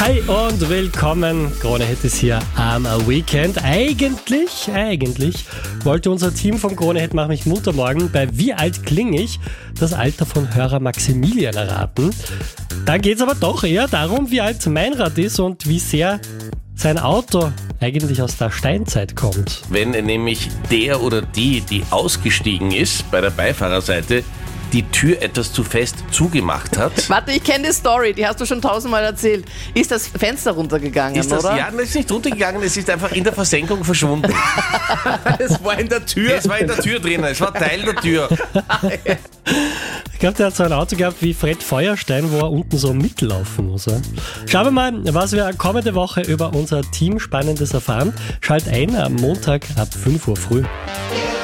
Hi und willkommen. Krone Hit ist hier am Weekend. Eigentlich wollte unser Team vom Krone Hit Mach mich munter morgen bei Wie alt kling ich das Alter von Hörer Maximilian erraten. Dann geht es aber doch eher darum, wie alt Meinrad ist und wie sehr sein Auto eigentlich aus der Steinzeit kommt. Wenn nämlich der oder die ausgestiegen ist bei der Beifahrerseite, die Tür etwas zu fest zugemacht hat. Warte, ich kenne die Story, die hast du schon 1000-mal erzählt. Ist das Fenster runtergegangen, oder? Ja, das ist nicht runtergegangen, es ist einfach in der Versenkung verschwunden. Es war in der Tür. Es war in der Tür drin, es war Teil der Tür. Ich glaube, der hat so ein Auto gehabt wie Fred Feuerstein, wo er unten so mitlaufen muss. Ja? Schauen wir mal, was wir kommende Woche über unser Team Spannendes erfahren. Schalt ein am Montag ab 5 Uhr früh.